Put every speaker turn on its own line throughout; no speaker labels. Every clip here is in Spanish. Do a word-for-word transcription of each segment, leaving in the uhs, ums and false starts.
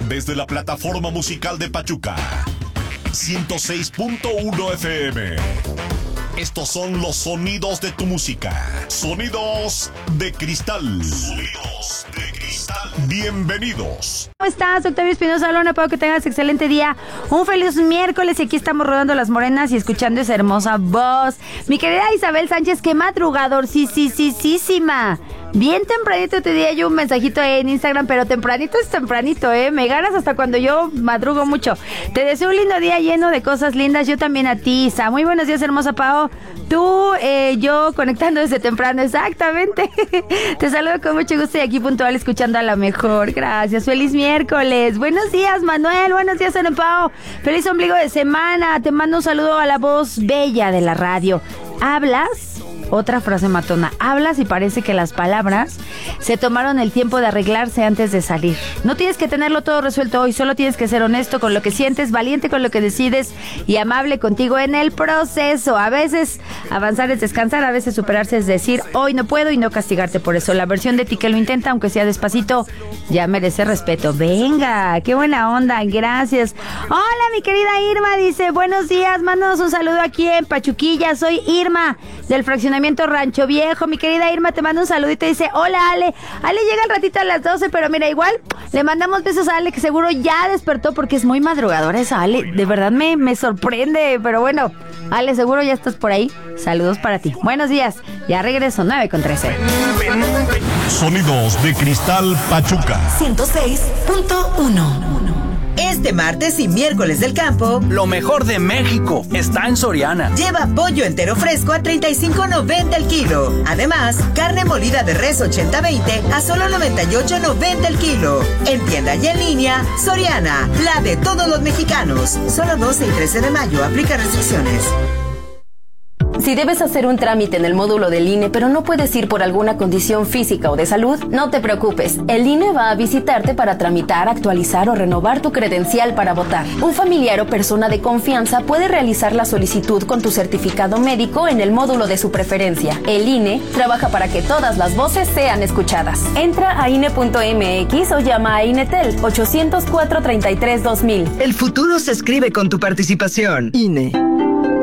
Desde la plataforma musical de Pachuca, ciento seis punto uno F M. Estos son los sonidos de tu música. Sonidos de cristal. Sonidos de cristal. Bienvenidos.
¿Cómo estás, Octavio Espinosa Luna? Espero que tengas excelente día. Un feliz miércoles y aquí estamos rodando las morenas y escuchando esa hermosa voz. Mi querida Isabel Sánchez, qué madrugador, sí, sí, sí, sí, sí, ma. Bien tempranito te di yo un mensajito en Instagram, pero tempranito es tempranito, ¿eh? Me ganas hasta cuando yo madrugo mucho. Te deseo un lindo día lleno de cosas lindas. Yo también a ti, Isa. Muy buenos días, hermosa Pao. Tú, eh, yo conectando desde temprano, exactamente. Te saludo con mucho gusto y aquí puntual escuchando a la mejor. Gracias. Feliz miércoles. Buenos días, Manuel. Buenos días, Ana Pao. Feliz ombligo de semana. Te mando un saludo a la voz bella de la radio. ¿Hablas? Otra frase matona. Hablas y parece que las palabras se tomaron el tiempo de arreglarse antes de salir. No tienes que tenerlo todo resuelto hoy, solo tienes que ser honesto con lo que sientes, valiente con lo que decides y amable contigo en el proceso. A veces avanzar es descansar, a veces superarse es decir hoy no puedo y no castigarte por eso. La versión de ti que lo intenta, aunque sea despacito, ya merece respeto. Venga, qué buena onda, gracias. Hola, mi querida Irma, dice, buenos días, mándanos un saludo aquí en Pachuquilla. Soy Irma del fraccionamiento Rancho Viejo. Mi querida Irma te manda un saludito y dice, hola Ale, Ale llega al ratito a las doce, pero mira, igual le mandamos besos a Ale, que seguro ya despertó porque es muy madrugadora esa Ale, de verdad me, me sorprende, pero bueno, Ale, seguro ya estás por ahí. Saludos para ti. Buenos días, ya regreso, nueve con trece.
Sonidos de cristal Pachuca
ciento seis punto uno.
Este martes y miércoles del campo,
lo mejor de México está en Soriana.
Lleva pollo entero fresco a treinta y cinco noventa el kilo. Además, carne molida de res ochenta veinte a solo noventa y ocho noventa el kilo. En tienda y en línea, Soriana, la de todos los mexicanos. Solo doce y trece de mayo, aplica restricciones.
Si debes hacer un trámite en el módulo del I N E, pero no puedes ir por alguna condición física o de salud, no te preocupes. El I N E va a visitarte para tramitar, actualizar o renovar tu credencial para votar. Un familiar o persona de confianza puede realizar la solicitud con tu certificado médico en el módulo de su preferencia. El I N E trabaja para que todas las voces sean escuchadas. Entra a I N E punto M X o llama a INETEL ochocientos cuatro treinta y tres dos mil.
El futuro se escribe con tu participación. I N E.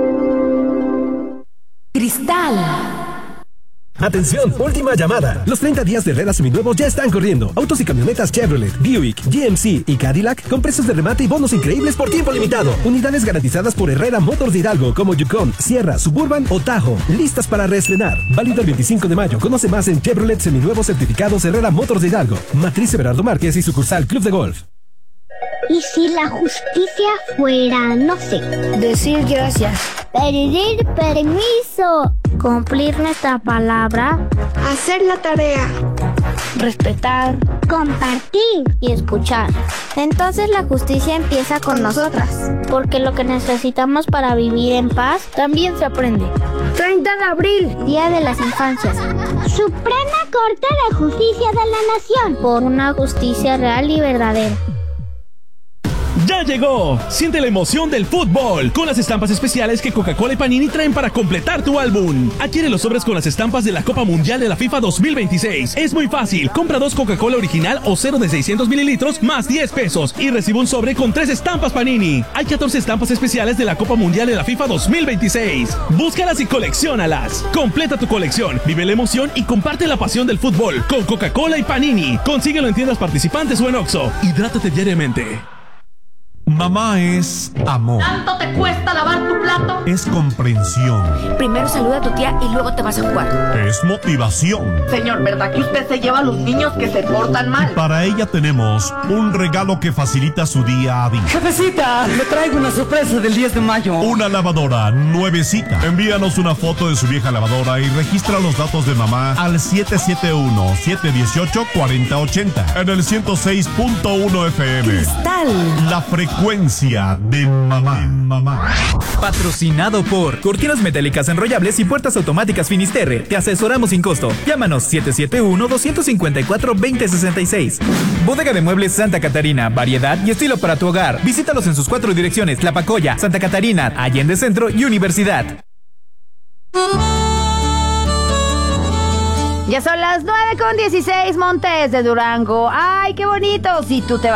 Cristal.
Atención, última llamada. Los treinta días de Herrera Seminuevos ya están corriendo. Autos y camionetas Chevrolet, Buick, G M C y Cadillac con precios de remate y bonos increíbles por tiempo limitado. Unidades garantizadas por Herrera Motors de Hidalgo como Yukon, Sierra, Suburban o Tahoe. Listas para reestrenar. Válido el veinticinco de mayo. Conoce más en Chevrolet Seminuevos certificados Herrera Motors de Hidalgo. Matriz Everardo Márquez y sucursal Club de Golf.
¿Y si la justicia fuera, no sé,
decir gracias,
pedir permiso, cumplir nuestra palabra,
hacer la tarea,
respetar, compartir y escuchar? Entonces la justicia empieza con nosotras, porque lo que necesitamos para vivir en paz también se aprende.
treinta de abril,
Día de las Infancias. Suprema Corte de Justicia de la Nación, por una justicia real y verdadera.
¡Ya llegó! Siente la emoción del fútbol con las estampas especiales que Coca-Cola y Panini traen para completar tu álbum. Adquiere los sobres con las estampas de la Copa Mundial de la FIFA dos mil veintiséis. Es muy fácil. Compra dos Coca-Cola original o cero de seiscientos mililitros más diez pesos y recibe un sobre con tres estampas Panini. Hay catorce estampas especiales de la Copa Mundial de la FIFA dos mil veintiséis. Búscalas y colecciónalas. Completa tu colección, vive la emoción y comparte la pasión del fútbol con Coca-Cola y Panini. Consíguelo en tiendas participantes o en Oxxo. Hidrátate diariamente.
Mamá es amor.
¿Tanto te cuesta lavar tu plato?
Es comprensión.
Primero saluda a tu tía y luego te vas a jugar.
Es motivación.
Señor, ¿verdad que usted se lleva a los niños que se portan mal?
Para ella tenemos un regalo que facilita su día a día.
Jefecita, le traigo una sorpresa del diez de mayo.
Una lavadora nuevecita. Envíanos una foto de su vieja lavadora y registra los datos de mamá al siete siete uno, siete uno ocho, cuatro cero ocho cero en el ciento seis punto uno F M.
Cristal.
La frecuencia de mamá. mamá.
Patrocinado por Cortinas Metálicas Enrollables y Puertas Automáticas Finisterre. Te asesoramos sin costo. Llámanos siete siete uno, dos cinco cuatro, dos cero seis seis. Bodega de Muebles Santa Catarina. Variedad y estilo para tu hogar. Visítalos en sus cuatro direcciones: Tlapacoya, Santa Catarina, Allende Centro y Universidad.
Ya son las nueve con dieciséis, Montes de Durango. ¡Ay, qué bonito! Si tú te